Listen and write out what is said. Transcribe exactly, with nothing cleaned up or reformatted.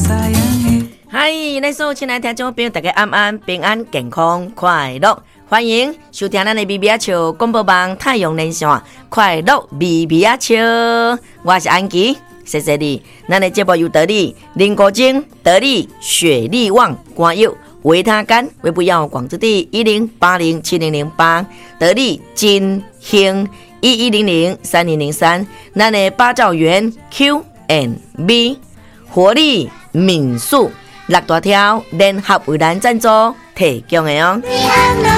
嗨，那所有亲爱的听众朋友，大家安安平安健康快乐，欢迎收听咱的咪咪啊笑广播网太阳连线快乐咪咪啊笑，我是安琪，谢谢你。咱的节目有得力林国精、得力雪力旺、光佑、维他甘、微不要广之地一零八零七零零八，得力金兴一一零零三零零三，咱的八兆元 Q and B 活力民宿。六大条联合为咱赞助提供的哦。